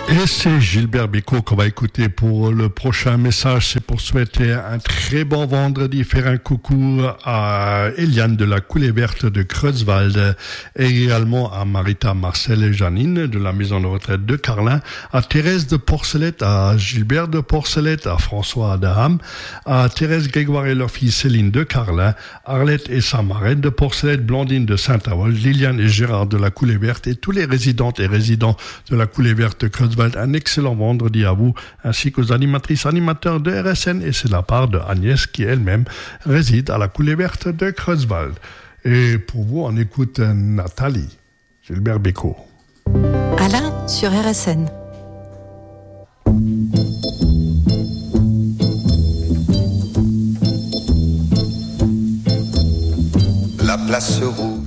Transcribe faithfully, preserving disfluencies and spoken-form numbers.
Et c'est Gilbert Bécaud qu'on va écouter pour le prochain message. C'est pour souhaiter un très bon vendredi, faire un coucou à Eliane de la Coulée Verte de Creuswald et également à Marita, Marcel et Janine de la maison de retraite de Carlin, à Thérèse de Porcelette, à Gilbert de Porcelette, à François Adaham, à Thérèse Grégoire et leur fille Céline de Carlin, Arlette et sa marraine de Porcelette, Blandine de Saint-Avold, Liliane et Gérard de la Coulée Verte et tous les résidentes et résidents de la Coulée Verte de Creuswald. Un excellent vendredi à vous, ainsi qu'aux animatrices animateurs de R S N, et c'est de la part de Agnès qui elle-même réside à la Coulée Verte de Creuswald. Et pour vous, on écoute Nathalie, Gilbert Bécaud. Alain sur R S N. La place rouge